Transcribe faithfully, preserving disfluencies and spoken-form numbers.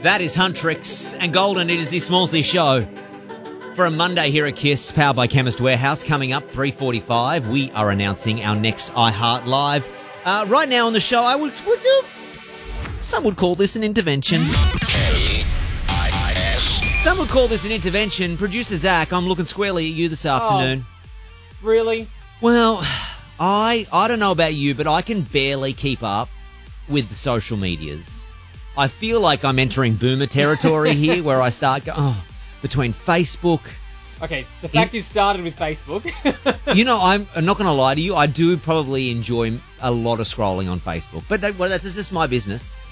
That is Huntrix and Golden. It is the Smallsy Show. For a Monday here at KISS, powered by Chemist Warehouse, coming up three forty-five, we are announcing our next iHeart Live. Uh, right now on the show, I would, would you, some would call this an intervention. Some would call this an intervention. Producer Zach, I'm looking squarely at you this afternoon. Oh, really? Well, I I don't know about you, but I can barely keep up with the social medias. I feel like I'm entering boomer territory here, where I start going, oh, between Facebook. Okay, the fact you started with Facebook. You know, I'm, I'm not going to lie to you. I do probably enjoy a lot of scrolling on Facebook, but that, well, that's just my business.